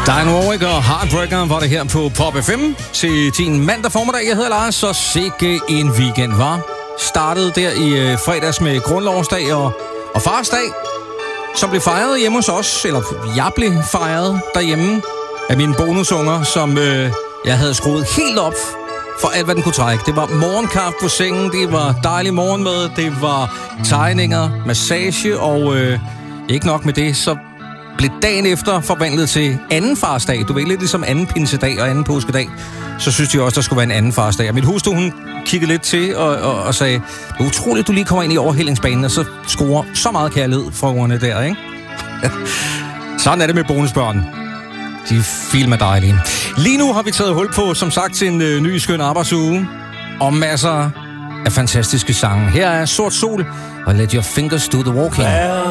Dino Warwick og Heartbreaker var det her på Pop FM til din mandag formiddag. Jeg hedder Lars, så sikke en weekend var. Startede der i fredags med grundlovsdag og farsdag, som blev fejret hjemme hos os, eller jeg blev fejret derhjemme af mine bonusunger, som jeg havde skruet helt op for alt, hvad den kunne trække. Det var morgenkaffe på sengen, det var dejlig morgenmad, det var tegninger, massage, og ikke nok med det, så blev dagen efter forvandlet til anden farsdag. Du ved, lidt ligesom anden pinsedag og anden påskedag. Så synes de også, der skulle være en anden farsdag. Og min hustru, hun kiggede lidt til og sagde, det er utroligt, du lige kommer ind i overhældingsbanen, og så scorer så meget kærlighed fra ungerne der, ikke? Sådan er det med bonusbørn. De filmer dejlige. Lige nu har vi taget hul på, som sagt, til en ny skøn arbejdsuge. Og masser af fantastiske sange. Her er Sort Sol og Let Your Fingers Do The Walking.